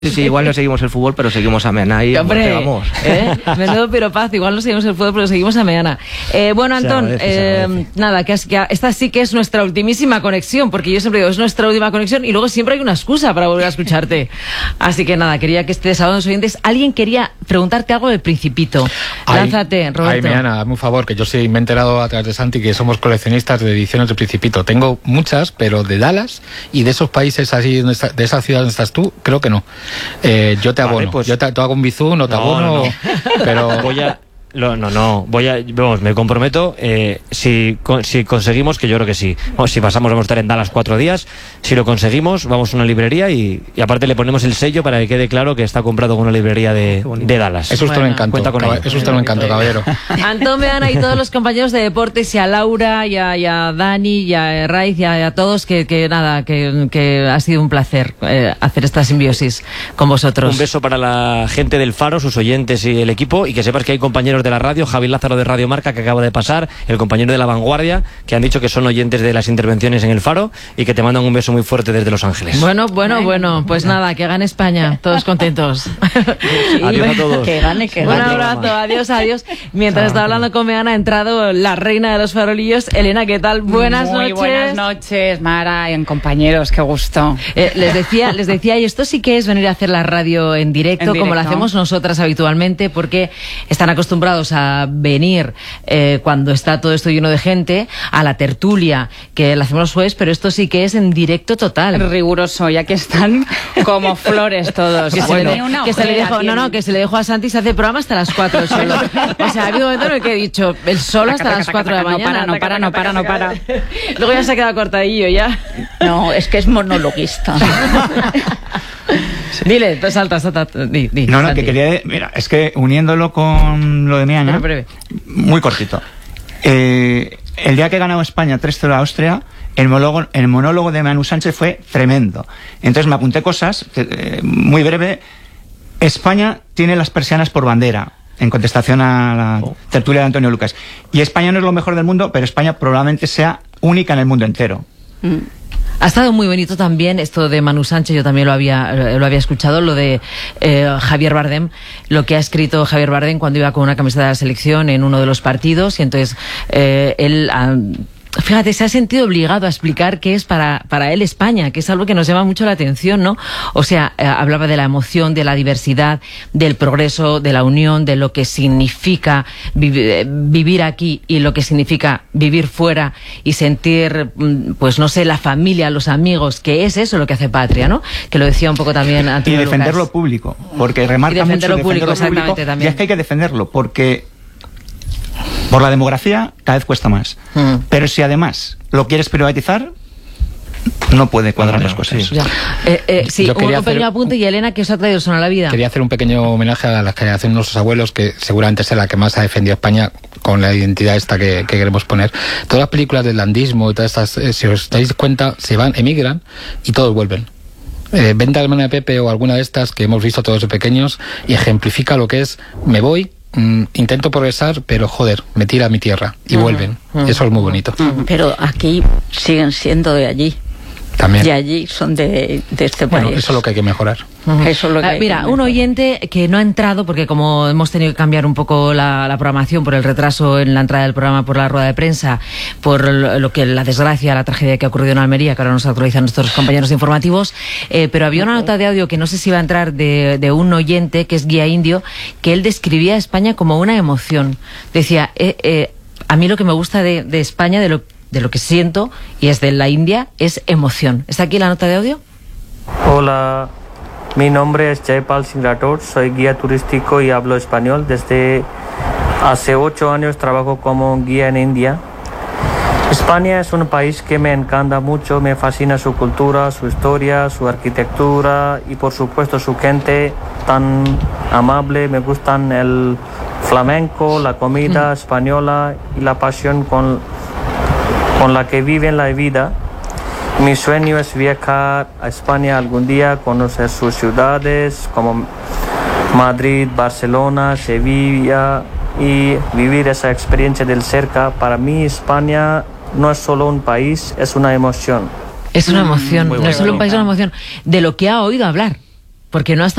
Sí, igual no seguimos el fútbol, pero seguimos a Meana y hombre, vamos. Menudo piropazo, igual no seguimos el fútbol, pero seguimos a Meana. Bueno, Antón, nada, que esta sí que es nuestra ultimísima conexión, porque yo siempre digo, es nuestra última conexión y luego siempre hay una excusa para volver a escucharte. Así que nada, quería que estés hablando de los oyentes. Alguien quería preguntarte algo del Principito. Lánzate, Roberto. Ay, Meana, hazme un favor, que yo sí me he enterado a través de Santi que somos coleccionistas de ediciones del Principito. Tengo muchas, pero de Dallas y de esos países así, de esa ciudad donde estás tú, creo que no. Yo te abono, vale, pues, yo te hago un bizum, no te abono, pero voy a... vamos, me comprometo, si conseguimos, que yo creo que sí, si pasamos, vamos a estar en Dallas 4 días, si lo conseguimos, vamos a una librería y aparte le ponemos el sello para que quede claro que está comprado con una librería de Dallas. Eso usted me encanta, caballero. Antón, Meana y todos los compañeros de deportes, y a Laura, y a Dani, y a Raiz, y a todos, que ha sido un placer hacer esta simbiosis con vosotros. Un beso para la gente del Faro, sus oyentes y el equipo, y que sepas que hay compañeros de la radio, Javi Lázaro de Radio Marca, que acaba de pasar, el compañero de La Vanguardia, que han dicho que son oyentes de las intervenciones en el Faro y que te mandan un beso muy fuerte desde Los Ángeles. Bueno, pues nada, que gane España, todos contentos. Sí, adiós a todos. Que gane. Un abrazo, adiós. Mientras estaba hablando con Meana, ha entrado la reina de los farolillos, Elena, ¿qué tal? Buenas noches. Buenas noches, Mara, y compañeros, qué gusto. Les decía, y esto sí que es venir a hacer la radio en directo, como lo hacemos nosotras habitualmente, porque están acostumbrados a venir cuando está todo esto lleno de gente, a la tertulia que la hacemos los jueves, pero esto sí que es en directo total. Riguroso, ya que están como flores todos. Que se le dejó a Santi, se hace programa hasta las 4 solo. O sea, ha habido un momento en el que he dicho, el solo hasta las 4 de la mañana. No para. Luego ya se ha quedado cortadillo ya. No, es que es monologuista. Dile, salta. Di, no, Santi. que quería... Mira, es que uniéndolo con lo de Meana, muy cortito. El día que ganó España 3-0 a Austria, el monólogo de Manu Sánchez fue tremendo. Entonces me apunté cosas, muy breve. España tiene las persianas por bandera, en contestación a la tertulia de Antonio Lucas. Y España no es lo mejor del mundo, pero España probablemente sea única en el mundo entero. Ha estado muy bonito también esto de Manu Sánchez, yo también lo había escuchado, lo de Javier Bardem, lo que ha escrito Javier Bardem cuando iba con una camiseta de la selección en uno de los partidos, y entonces él... Fíjate, se ha sentido obligado a explicar qué es para él España, que es algo que nos llama mucho la atención, ¿no? O sea, hablaba de la emoción, de la diversidad, del progreso, de la unión, de lo que significa vivir aquí y lo que significa vivir fuera y sentir, pues no sé, la familia, los amigos, que es eso lo que hace patria, ¿no? Que lo decía un poco también Antonio Lucas. Y defender lo público, porque remarca mucho defender lo público, también. Y es que hay que defenderlo, porque... Por la demografía cada vez cuesta más. Pero si además lo quieres privatizar, no puede cuadrar las cosas. Sí, un pequeño apunte, y Elena, que os ha traído el Son a la Vida. Quería hacer un pequeño homenaje a la generación de nuestros abuelos, que seguramente es la que más ha defendido España con la identidad esta que queremos poner. Todas las películas del landismo y todas estas, si os dais cuenta, emigran y todos vuelven. Venta de Hermana de Pepe o alguna de estas que hemos visto todos de pequeños y ejemplifica lo que es: me voy, intento progresar, pero joder, me tira a mi tierra y vuelven. Eso es muy bonito. Pero aquí siguen siendo de allí. También. Y allí son de este país. Bueno, eso es lo que hay que mejorar. Eso es lo que mira, un oyente que no ha entrado, porque como hemos tenido que cambiar un poco la programación por el retraso en la entrada del programa, por la rueda de prensa, por lo que la desgracia, la tragedia que ha ocurrido en Almería, que ahora nos actualizan nuestros compañeros informativos, pero había una nota de audio que no sé si va a entrar de un oyente, que es Guía Indio, que él describía a España como una emoción. Decía, a mí lo que me gusta de España, de lo que siento, y es de la India, es emoción. ¿Está aquí la nota de audio? Hola, mi nombre es Jaypal Singh Rathod, soy guía turístico y hablo español. Desde hace 8 años trabajo como guía en India. España es un país que me encanta mucho, me fascina su cultura, su historia, su arquitectura y por supuesto su gente tan amable. Me gustan el flamenco, la comida española y la pasión con la que viven la vida. Mi sueño es viajar a España algún día, conocer sus ciudades como Madrid, Barcelona, Sevilla y vivir esa experiencia del cerca. Para mí España no es solo un país, es una emoción. Es una emoción, no es solo un país, es una emoción de lo que ha oído hablar. porque no ha estado